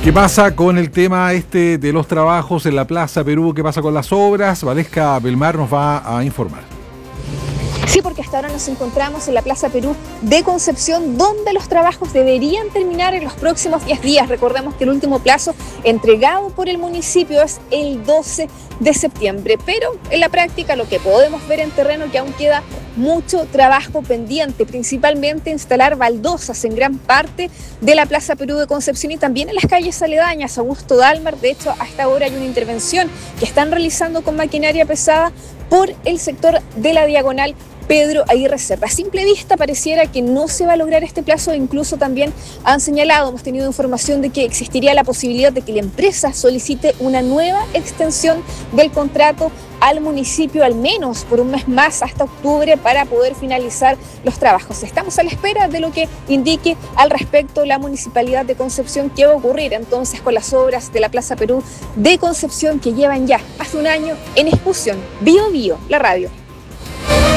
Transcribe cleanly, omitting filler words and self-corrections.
¿Qué pasa con el tema de los trabajos en la Plaza Perú? ¿Qué pasa con las obras? Valesca Belmar nos va a informar. Sí, porque hasta ahora nos encontramos en la Plaza Perú de Concepción, donde los trabajos deberían terminar en los próximos 10 días. Recordemos que el último plazo entregado por el municipio es el 12 de septiembre. Pero en la práctica lo que podemos ver en terreno es que aún queda mucho trabajo pendiente, principalmente instalar baldosas en gran parte de la Plaza Perú de Concepción y también en las calles aledañas. Augusto Dalmar, de hecho, a esta hora hay una intervención que están realizando con maquinaria pesada por el sector de la Diagonal Pedro Aguirre Cerda. A simple vista pareciera que no se va a lograr este plazo, e incluso también han señalado, hemos tenido información de que existiría la posibilidad de que la empresa solicite una nueva extensión del contrato al municipio, al menos por un mes más hasta octubre, para poder finalizar los trabajos. Estamos a la espera de lo que indique al respecto la Municipalidad de Concepción qué va a ocurrir entonces con las obras de la Plaza Perú de Concepción que llevan ya hace un año en ejecución. Bio Bio, la radio.